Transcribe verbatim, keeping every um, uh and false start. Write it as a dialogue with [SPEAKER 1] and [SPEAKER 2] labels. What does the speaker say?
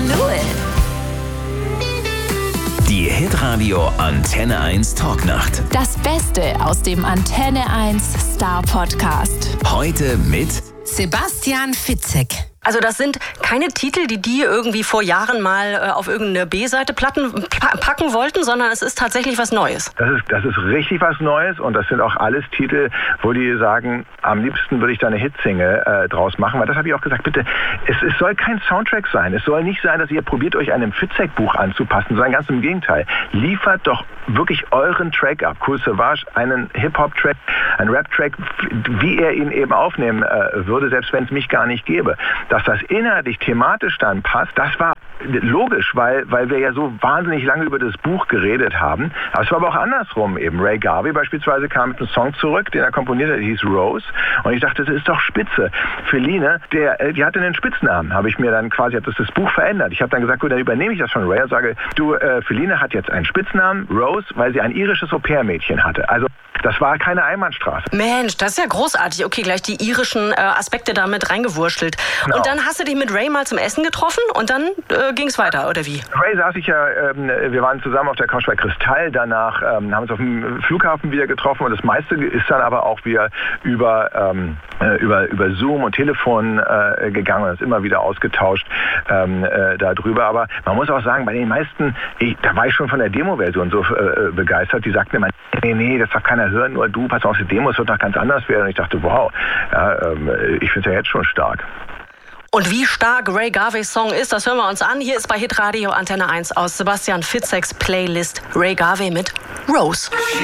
[SPEAKER 1] Louis.
[SPEAKER 2] Die Hitradio Antenne eins Talknacht.
[SPEAKER 1] Das Beste aus dem Antenne eins Star Podcast.
[SPEAKER 2] Heute mit
[SPEAKER 3] Sebastian Fitzek.
[SPEAKER 4] Also das sind keine Titel, die die irgendwie vor Jahren mal äh, auf irgendeine B-Seite Platten pa- packen wollten, sondern es ist tatsächlich was Neues.
[SPEAKER 5] Das ist, das ist richtig was Neues und das sind auch alles Titel, wo die sagen, am liebsten würde ich da eine Hitsingle äh, draus machen, weil das habe ich auch gesagt, bitte, es, es soll kein Soundtrack sein. Es soll nicht sein, dass ihr probiert, euch einem Fitzek-Buch anzupassen, sondern ganz im Gegenteil. Liefert doch wirklich euren Track ab. Kool Savas, einen Hip-Hop-Track, einen Rap-Track, wie er ihn eben aufnehmen äh, würde, selbst wenn es mich gar nicht gäbe. Dass das inhaltlich, thematisch dann passt, das war logisch, weil, weil wir ja so wahnsinnig lange über das Buch geredet haben. Aber es war aber auch andersrum eben. Ray Garvey beispielsweise kam mit einem Song zurück, den er komponiert hat, der hieß Rose. Und ich dachte, das ist doch spitze. Feline, der, die hatte einen Spitznamen, habe ich mir dann quasi, habe das, das Buch verändert. Ich habe dann gesagt, gut, dann übernehme ich das von Ray und sage, du, äh, Feline hat jetzt einen Spitznamen, Rose, weil sie ein irisches Au-pair-Mädchen hatte. Also das war keine Einbahnstraße.
[SPEAKER 4] Mensch, das ist ja großartig. Okay, gleich die irischen äh, Aspekte da mit reingewurschtelt.
[SPEAKER 5] Genau.
[SPEAKER 4] Und dann hast du dich mit Ray mal zum Essen getroffen und dann äh, ging es weiter, oder wie?
[SPEAKER 5] Ray saß ich ja, ähm, wir waren zusammen auf der Couch bei Kristall, danach ähm, haben wir uns auf dem Flughafen wieder getroffen und das meiste ist dann aber auch wieder über, ähm, äh, über, über Zoom und Telefon äh, gegangen und ist immer wieder ausgetauscht ähm, äh, darüber. Aber man muss auch sagen, bei den meisten, ich, da war ich schon von der Demo-Version so äh, begeistert, die sagten immer, nee, nee, das darf keiner hören, nur du, pass auf, die Demos wird noch ganz anders werden. Und ich dachte, wow, ja, ähm, ich finde es ja jetzt schon stark.
[SPEAKER 4] Und wie stark Ray Garveys Song ist, das hören wir uns an. Hier ist bei Hitradio Antenne eins aus Sebastian Fitzeks Playlist Ray Garvey mit Rose.